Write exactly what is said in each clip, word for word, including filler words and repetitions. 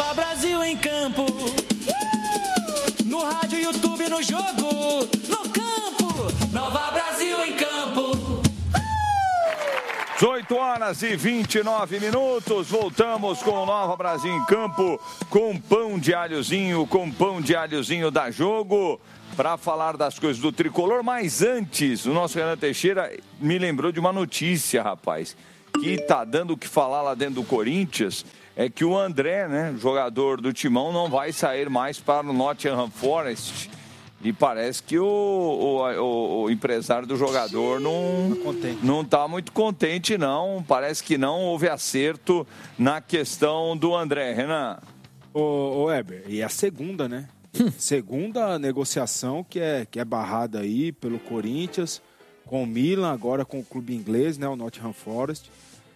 Nova Brasil em campo. No rádio, YouTube, no jogo, no campo. Nova Brasil em campo. dezoito horas e vinte e nove minutos, voltamos com o Nova Brasil em campo, com pão de alhozinho, com pão de alhozinho da Jogo, para falar das coisas do tricolor. Mas antes, o nosso Renan Teixeira me lembrou de uma notícia, rapaz, que tá dando o que falar lá dentro do Corinthians, é que o André, né, jogador do Timão, não vai sair mais para o Nottingham Forest. E parece que o, o, o, o empresário do jogador não não está muito contente, não. Parece que não houve acerto na questão do André. Renan. Ô, ô Heber, e a segunda, né? Segunda negociação que é, que é barrada aí pelo Corinthians, com o Milan, agora com o clube inglês, né? O Nottingham Forest.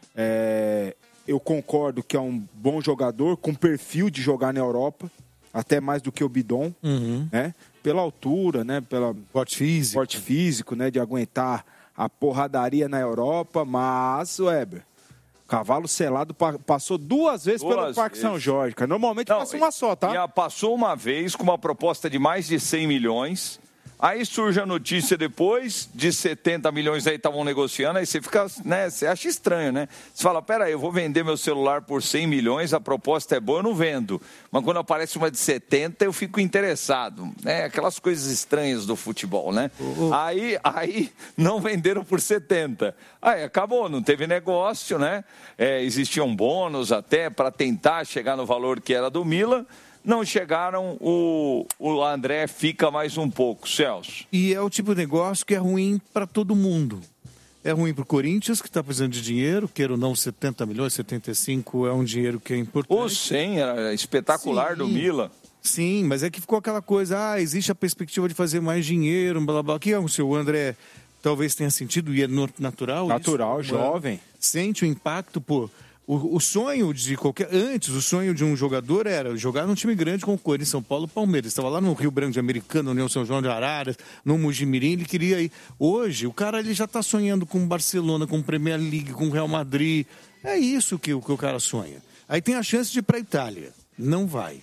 É, eu concordo que é um bom jogador, com perfil de jogar na Europa, até mais do que o Bidon, uhum. né? Pela altura, né? Pela porte físico, porte físico, né? De aguentar a porradaria na Europa, mas, Weber, cavalo selado passou duas vezes duas pelo Parque vezes. São Jorge, cara. Normalmente Não, passa uma só, tá? Já passou uma vez com uma proposta de mais de cem milhões. Aí surge a notícia depois de setenta milhões aí estavam negociando, aí você fica, né, você acha estranho, né? Você fala, peraí, eu vou vender meu celular por cem milhões, a proposta é boa, eu não vendo. Mas quando aparece uma de setenta, eu fico interessado, né? Aquelas coisas estranhas do futebol, né? Uhum. Aí, aí não venderam por setenta. Aí acabou, não teve negócio, né? É, existia um bônus até para tentar chegar no valor que era do Milan. Não chegaram, o, o André fica mais um pouco, Celso. E é o tipo de negócio que é ruim para todo mundo. É ruim para o Corinthians, que está precisando de dinheiro, queira ou não, setenta milhões, setenta e cinco é um dinheiro que é importante. O cem era espetacular. Sim, do Milan. Sim, mas é que ficou aquela coisa, ah, existe a perspectiva de fazer mais dinheiro, blá, blá, blá. Que é o seu André talvez tenha sentido, e é natural. Natural, isso, jovem. Sente o impacto, pô. O, o sonho de qualquer... Antes, o sonho de um jogador era jogar num time grande como o Corinthians, São Paulo, Palmeiras. Estava lá no Rio Branco de Americana, União São João de Araras, no Mojimirim, ele queria ir. Hoje, o cara ele já está sonhando com o Barcelona, com o Premier League, com o Real Madrid. É isso que, que o cara sonha. Aí tem a chance de ir para a Itália. Não vai.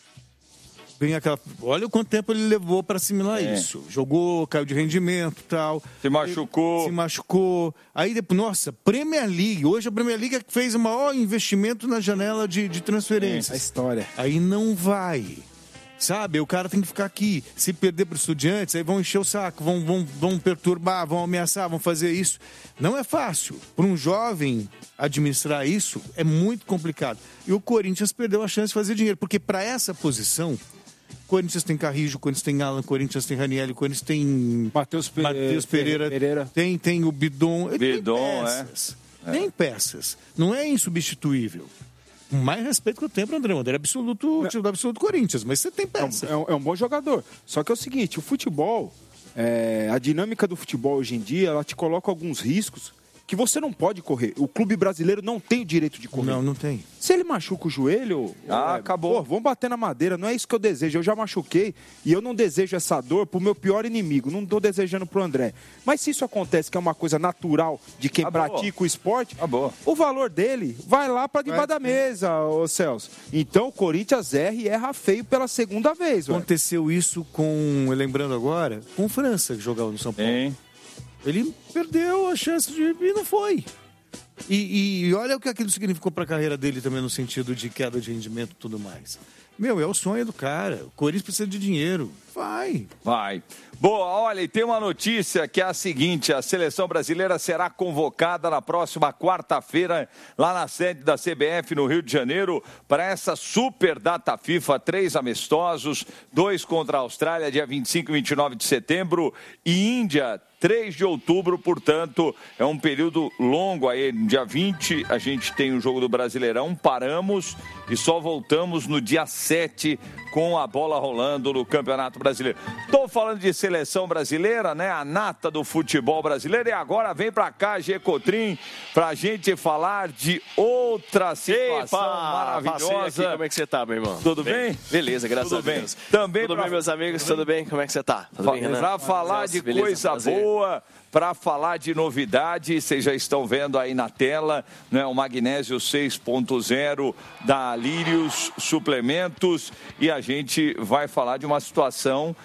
Vem aquela... Olha o quanto tempo ele levou para assimilar é. isso. Jogou, caiu de rendimento e tal. Se machucou. Se machucou. Aí depois, nossa, Premier League. Hoje a Premier League é que fez o maior investimento na janela de, de transferências. É, a história. Aí não vai. Sabe? O cara tem que ficar aqui. Se perder para os Estudiantes, aí vão encher o saco, vão, vão, vão perturbar, vão ameaçar, vão fazer isso. Não é fácil. Para um jovem administrar isso, é muito complicado. E o Corinthians perdeu a chance de fazer dinheiro. Porque para essa posição... Corinthians tem Carrijo, Corinthians tem Alan, Corinthians tem Ranieri, Corinthians tem Matheus Pereira, Pereira, Pereira, tem, tem o Bidon. Bidon, tem peças. É. Tem peças. Não é insubstituível. Com mais respeito que eu tenho para o André. O André é absoluto, titular absoluto do Corinthians, mas você tem peças. É um, é um bom jogador. Só que é o seguinte, o futebol, é, a dinâmica do futebol hoje em dia, ela te coloca alguns riscos que você não pode correr. O clube brasileiro não tem o direito de correr. Não, não tem. Se ele machuca o joelho... Ah, é, acabou. Pô, vamos bater na madeira. Não é isso que eu desejo. Eu já machuquei e eu não desejo essa dor pro meu pior inimigo. Não estou desejando pro André. Mas se isso acontece, que é uma coisa natural de quem acabou. pratica o esporte, acabou. O valor dele vai lá para debaixo da mesa, ô Celso. Então o Corinthians erra e erra feio pela segunda vez. Aconteceu véio. isso com... Lembrando agora, com o França, que jogava no São Paulo. Hein? Ele perdeu a chance de ir e não foi. E, e olha o que aquilo significou para a carreira dele também, no sentido de queda de rendimento e tudo mais. Meu, é o sonho do cara. O Corinthians precisa de dinheiro. Vai. Vai. Boa, olha, e tem uma notícia que é a seguinte: a seleção brasileira será convocada na próxima quarta-feira, lá na sede da C B F, no Rio de Janeiro, para essa super data FIFA, três amistosos, dois contra a Austrália, dia vinte e cinco e vinte e nove de setembro, e Índia, três de outubro, portanto, é um período longo aí. No dia vinte, a gente tem o jogo do Brasileirão, paramos e só voltamos no dia sete com a bola rolando no Campeonato Brasileiro. Estou falando de seleção brasileira, né? A nata do futebol brasileiro. E agora vem para cá, Gê Cotrim, para a gente falar de outra situação Epa, maravilhosa. Aqui, como é que você tá, meu irmão? Tudo bem? bem? Beleza, graças Tudo a Deus. Bem. Também Tudo pra... bem, meus amigos? Tudo bem? Como é que você tá? Tudo bem, Renan? Para falar Nossa, de beleza, coisa prazer. boa, para falar de novidade. Vocês já estão vendo aí na tela, né, o Magnésio seis ponto zero da Lírios Suplementos, e a gente vai falar de uma situação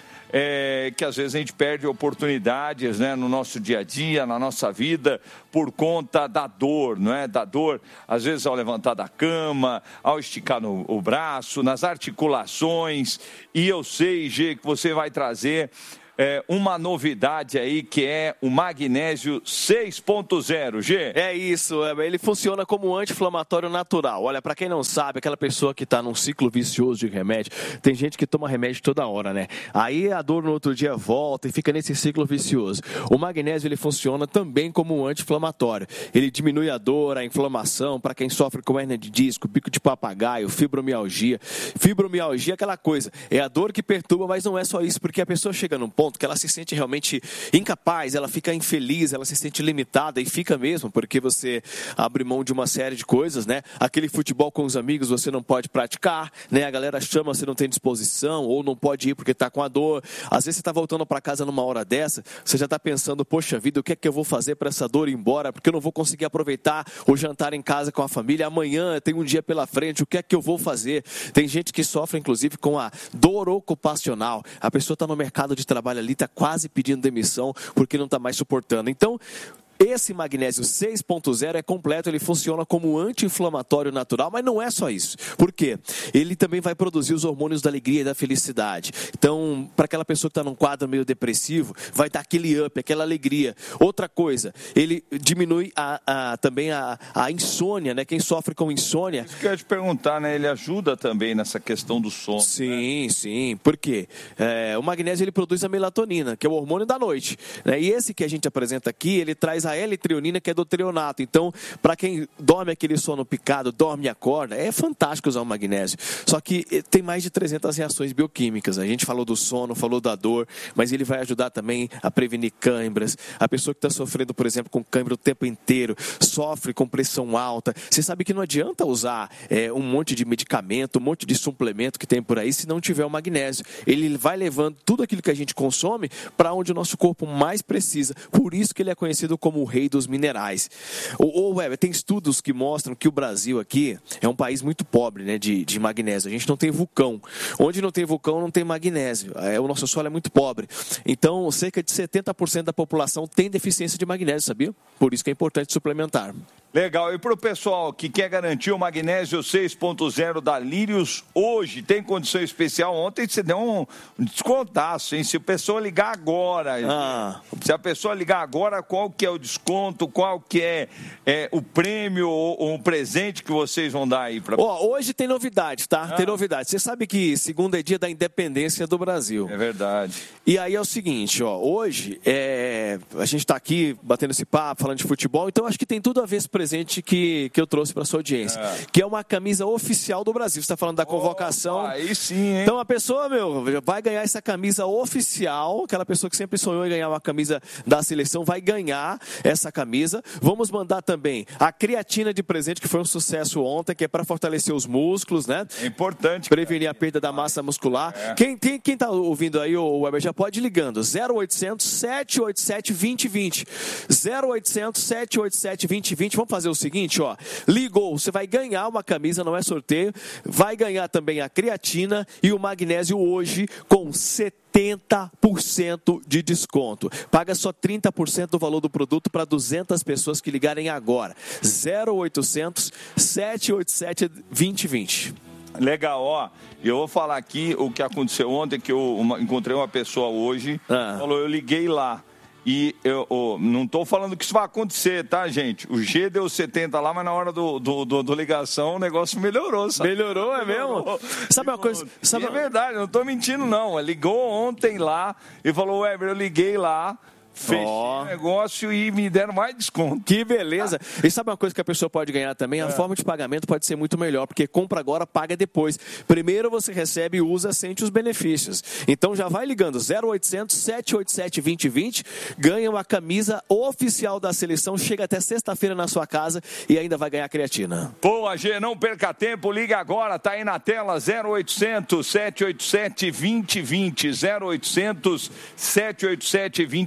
É, que às vezes a gente perde oportunidades, né, no nosso dia a dia, na nossa vida, por conta da dor, não é? Da dor, às vezes ao levantar da cama, ao esticar no, o braço, nas articulações. E eu sei, Gê, que você vai trazer É, uma novidade aí, que é o Magnésio seis ponto zero, G. É isso, ele funciona como um anti-inflamatório natural. Olha, pra quem não sabe, aquela pessoa que tá num ciclo vicioso de remédio, tem gente que toma remédio toda hora, né? Aí a dor no outro dia volta e fica nesse ciclo vicioso. O magnésio, ele funciona também como um anti-inflamatório. Ele diminui a dor, a inflamação, para quem sofre com hernia de disco, bico de papagaio, fibromialgia. Fibromialgia é aquela coisa, é a dor que perturba, mas não é só isso, porque a pessoa chega num ponto que ela se sente realmente incapaz, ela fica infeliz, ela se sente limitada, e fica mesmo, porque você abre mão de uma série de coisas, né? Aquele futebol com os amigos você não pode praticar, né? A galera chama, você não tem disposição, ou não pode ir porque está com a dor. Às vezes você está voltando para casa numa hora dessa, você já está pensando, poxa vida, o que é que eu vou fazer para essa dor ir embora? Porque eu não vou conseguir aproveitar o jantar em casa com a família, amanhã tem um dia pela frente, o que é que eu vou fazer? Tem gente que sofre, inclusive, com a dor ocupacional. A pessoa está no mercado de trabalho ali, está quase pedindo demissão porque não está mais suportando. Então, esse magnésio seis ponto zero é completo, ele funciona como anti-inflamatório natural, mas não é só isso. Por quê? Ele também vai produzir os hormônios da alegria e da felicidade. Então, para aquela pessoa que está num quadro meio depressivo, vai dar aquele up, aquela alegria. Outra coisa, ele diminui a, a, também a, a insônia, né? Quem sofre com insônia... Isso que eu ia te perguntar, né? Ele ajuda também nessa questão do sono. Sim, né? sim. Por quê? É, o magnésio, ele produz a melatonina, que é o hormônio da noite, né? E esse que a gente apresenta aqui, ele traz a L-treonina, que é do treonato. Então, para quem dorme aquele sono picado, dorme e acorda, é fantástico usar o magnésio. Só que tem mais de trezentas reações bioquímicas. A gente falou do sono, falou da dor, mas ele vai ajudar também a prevenir câimbras. A pessoa que está sofrendo, por exemplo, com câimbra o tempo inteiro, sofre com pressão alta. Você sabe que não adianta usar é, um monte de medicamento, um monte de suplemento que tem por aí, se não tiver o magnésio. Ele vai levando tudo aquilo que a gente consome para onde o nosso corpo mais precisa. Por isso que ele é conhecido como o rei dos minerais. Ô, Weber, tem estudos que mostram que o Brasil aqui é um país muito pobre, né, de, de magnésio. A gente não tem vulcão. Onde não tem vulcão, não tem magnésio. É, o nosso solo é muito pobre. Então, cerca de setenta por cento da população tem deficiência de magnésio, sabia? Por isso que é importante suplementar. Legal. E para o pessoal que quer garantir o magnésio seis ponto zero da Lírios hoje, tem condição especial? Ontem você deu um descontaço, hein? Se a pessoa ligar agora, ah. se a pessoa ligar agora, qual que é o desconto, qual que é, é o prêmio ou, ou o presente que vocês vão dar aí? Pra... Oh, hoje tem novidade, tá? Ah. Tem novidade. Você sabe que segunda é dia da independência do Brasil. É verdade. E aí é o seguinte, ó, hoje é... a gente está aqui batendo esse papo, falando de futebol, então acho que tem tudo a ver esse presente que, que eu trouxe para sua audiência, é. que é uma camisa oficial do Brasil. Você está falando da convocação. Oh, aí sim, hein? Então a pessoa, meu, vai ganhar essa camisa oficial. Aquela pessoa que sempre sonhou em ganhar uma camisa da seleção vai ganhar essa camisa. Vamos mandar também a creatina de presente, que foi um sucesso ontem, que é para fortalecer os músculos, né? É importante. Prevenir a perda da massa muscular. É. Quem, quem, quem tá ouvindo aí, o Weber, já pode ir ligando. zero oitocentos, sete oito sete, dois zero dois zero. zero oitocentos, sete oito sete, dois zero dois zero. Vamos fazer o seguinte, ó. Ligou, você vai ganhar uma camisa, não é sorteio. Vai ganhar também a creatina e o magnésio hoje com setenta por cento de desconto. Paga só trinta por cento do valor do produto para duzentas pessoas que ligarem agora. zero oitocentos, sete oito sete, dois zero dois zero. Legal, ó. Eu vou falar aqui o que aconteceu ontem, que eu uma, encontrei uma pessoa hoje, ah. falou, eu liguei lá. E eu oh, não estou falando que isso vai acontecer, tá, gente? O G deu setenta lá, mas na hora do, do, do, do ligação o negócio melhorou, sabe? Melhorou, é mesmo? Sabe uma coisa? Sabe... É verdade, não estou mentindo, não. Ligou ontem lá e falou, Weber, eu liguei lá. Fechei oh. o negócio e me deram mais desconto. Que beleza. Ah. E sabe uma coisa que a pessoa pode ganhar também? A é. forma de pagamento pode ser muito melhor, porque compra agora, paga depois. Primeiro você recebe, usa, sente os benefícios. Então já vai ligando, zero oitocentos, sete oito sete, dois zero dois zero, ganha uma camisa oficial da seleção, chega até sexta-feira na sua casa e ainda vai ganhar creatina. Boa, G, não perca tempo, liga agora, tá aí na tela, zero oitocentos, sete oito sete, dois zero dois zero, zero oitocentos, sete oito sete, dois zero dois zero.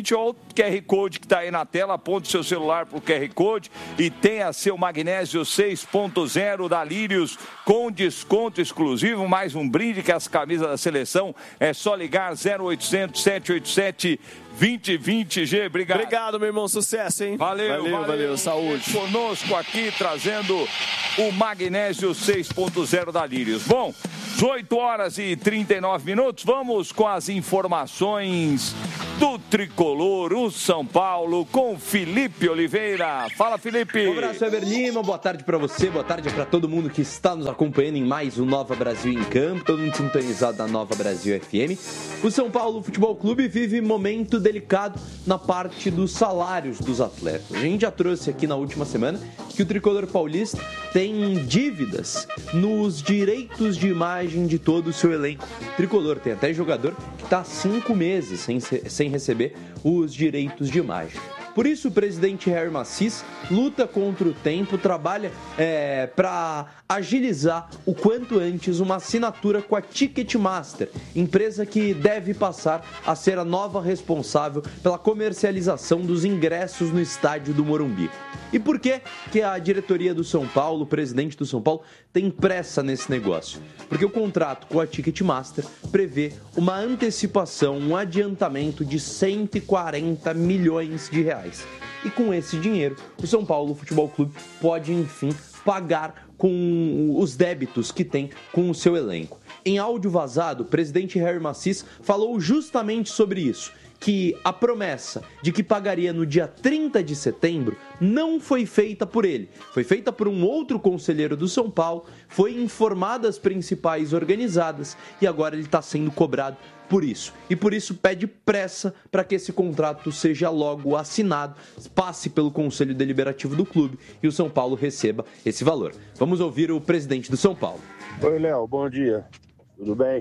seguinte, ó, o Q R Code que está aí na tela, aponte seu celular para o Q R Code e tenha seu magnésio seis ponto zero da Lírios com desconto exclusivo, mais um brinde que as camisas da seleção, é só ligar zero oitocentos, sete oito sete, dois zero dois zero, G, obrigado. Obrigado, meu irmão, sucesso, hein? Valeu, valeu, valeu, valeu saúde. Conosco aqui, trazendo o magnésio seis ponto zero da Lírios. Bom, dezoito horas e trinta e nove minutos, vamos com as informações do Tricolor, o São Paulo, com Felipe Oliveira. Fala, Felipe. Um abraço, Eber Lima, boa tarde para você, boa tarde para todo mundo que está nos acompanhando em mais um Nova Brasil em Campo, todo mundo sintonizado na Nova Brasil F M. O São Paulo Futebol Clube vive momento delicado na parte dos salários dos atletas. A gente já trouxe aqui na última semana que o Tricolor paulista tem dívidas nos direitos de imagem de todo o seu elenco. O Tricolor tem até jogador que está há cinco meses sem, sem receber os direitos de imagem. Por isso, o presidente Harry Macis luta contra o tempo, trabalha é, para agilizar o quanto antes uma assinatura com a Ticketmaster, empresa que deve passar a ser a nova responsável pela comercialização dos ingressos no estádio do Morumbi. E por que que a diretoria do São Paulo, o presidente do São Paulo, tem pressa nesse negócio? Porque o contrato com a Ticketmaster prevê uma antecipação, um adiantamento de cento e quarenta milhões de reais. E com esse dinheiro, o São Paulo Futebol Clube pode, enfim, pagar com os débitos que tem com o seu elenco. Em áudio vazado, o presidente Harry Macis falou justamente sobre isso, que a promessa de que pagaria no dia trinta de setembro não foi feita por ele, foi feita por um outro conselheiro do São Paulo, foi informada as principais organizadas e agora ele está sendo cobrado por isso. E por isso pede pressa para que esse contrato seja logo assinado, passe pelo Conselho Deliberativo do clube e o São Paulo receba esse valor. Vamos ouvir o presidente do São Paulo. Oi, Léo, bom dia. Tudo bem?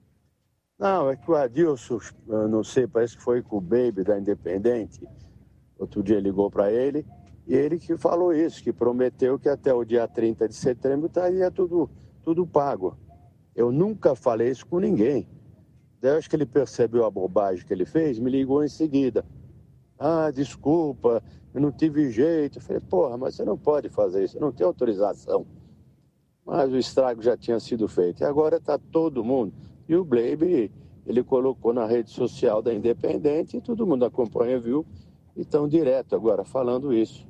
Não, é que o Adilson, eu não sei, parece que foi com o Baby da Independente. Outro dia ligou para ele e ele que falou isso, que prometeu que até o dia trinta de setembro estaria tudo, tudo pago. Eu nunca falei isso com ninguém. Daí eu acho que ele percebeu a bobagem que ele fez, me ligou em seguida. Ah, desculpa, eu não tive jeito. Eu falei, porra, mas você não pode fazer isso, você não tem autorização. Mas o estrago já tinha sido feito. E agora está todo mundo. E o Bleibe, ele colocou na rede social da Independente e todo mundo acompanha, viu? E estão direto agora falando isso.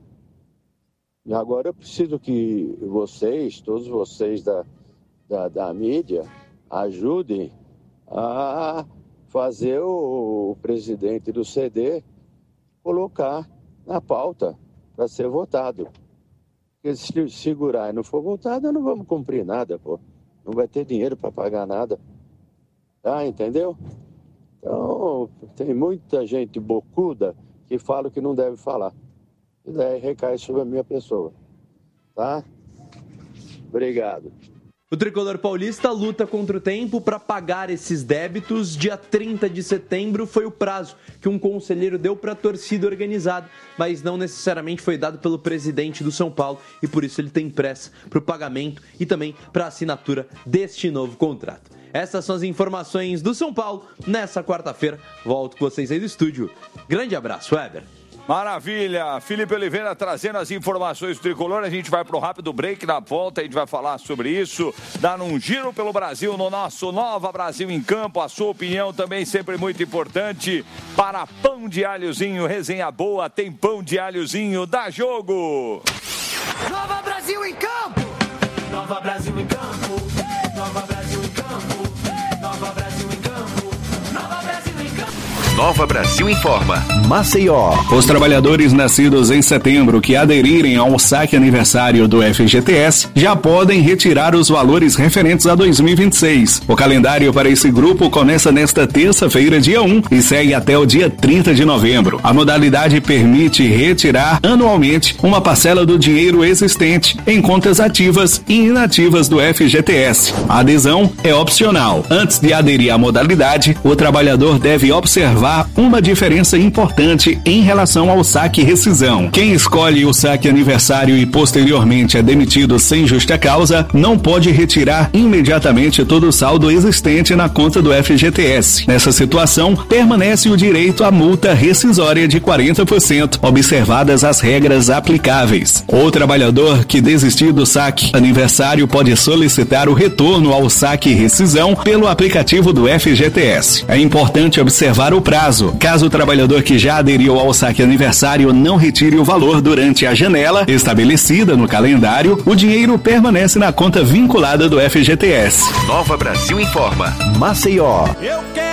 E agora eu preciso que vocês, todos vocês da, da, da mídia, ajudem a fazer o, o presidente do C D colocar na pauta para ser votado. Porque se segurar e não for votado, não vamos cumprir nada, pô. Não vai ter dinheiro para pagar nada. Tá, entendeu? Então, tem muita gente bocuda que fala o que não deve falar. E daí recai sobre a minha pessoa. Tá? Obrigado. O Tricolor paulista luta contra o tempo para pagar esses débitos. Dia trinta de setembro foi o prazo que um conselheiro deu para a torcida organizada, mas não necessariamente foi dado pelo presidente do São Paulo e por isso ele tem pressa para o pagamento e também para a assinatura deste novo contrato. Essas são as informações do São Paulo nessa quarta-feira. Volto com vocês aí do estúdio. Grande abraço, Weber. Maravilha, Felipe Oliveira trazendo as informações do Tricolor. A gente vai para o rápido break, na volta a gente vai falar sobre isso, dando um giro pelo Brasil no nosso Nova Brasil em Campo. A sua opinião também sempre muito importante. Para Pão de Alhozinho, resenha boa, tem Pão de Alhozinho, dá jogo! Nova Brasil em Campo! Nova Brasil em Campo! Nova Brasil em Campo! Nova Brasil em Campo! Nova Brasil em Campo! Nova Brasil informa. Maceió. Os trabalhadores nascidos em setembro que aderirem ao saque aniversário do F G T S já podem retirar os valores referentes a dois mil e vinte e seis. O calendário para esse grupo começa nesta terça-feira, dia um, e segue até o dia trinta de novembro. A modalidade permite retirar anualmente uma parcela do dinheiro existente em contas ativas e inativas do F G T S. A adesão é opcional. Antes de aderir à modalidade, o trabalhador deve observar observar uma diferença importante em relação ao saque rescisão. Quem escolhe o saque aniversário e posteriormente é demitido sem justa causa, não pode retirar imediatamente todo o saldo existente na conta do F G T S. Nessa situação, permanece o direito à multa rescisória de quarenta por cento, observadas as regras aplicáveis. O trabalhador que desistir do saque aniversário pode solicitar o retorno ao saque rescisão pelo aplicativo do F G T S. É importante observar o prazo. Caso o trabalhador que já aderiu ao saque aniversário não retire o valor durante a janela estabelecida no calendário, o dinheiro permanece na conta vinculada do F G T S. Nova Brasil informa. Maceió. Eu quero